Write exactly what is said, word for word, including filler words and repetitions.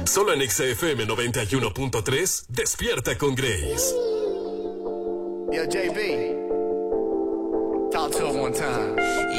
Solo en X F M noventa y uno punto tres, Despierta con Grace. Yo, J B, talk to him one time.